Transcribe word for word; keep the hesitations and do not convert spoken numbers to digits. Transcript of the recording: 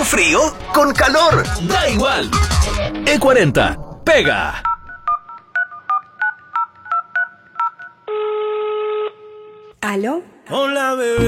frío? Con calor. Da igual. E cuarenta. Pega. ¿Aló? Hola, bebé.